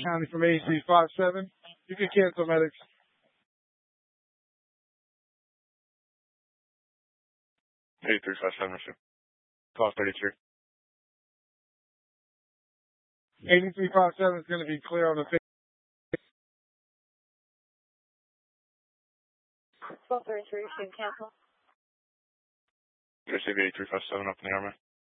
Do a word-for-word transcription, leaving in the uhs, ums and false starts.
County from eight three five seven. You can cancel medics. eight three five seven, receive. twelve thirty-three. eighty-three five seven is going to be clear on the face. twelve thirty-three, receive cancel. Receive eight three five seven up in the armor.